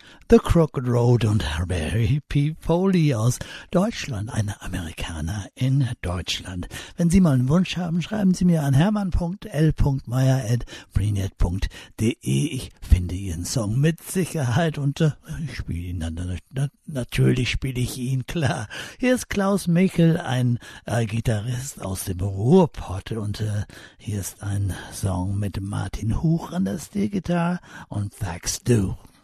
The Crooked Road und Barry P. Foley aus Deutschland, ein Amerikaner in Deutschland. Wenn Sie mal einen Wunsch haben, schreiben Sie mir an hermann.l.meier@freenet.de. Ich finde Ihren Song mit Sicherheit und ich spiele ihn dann. Natürlich spiele ich ihn, klar. Hier ist Klaus Michel, ein Gitarrist aus dem Ruhrpott und hier ist ein Song mit Martin Huch an der Steel-Gitarre und Thax Do.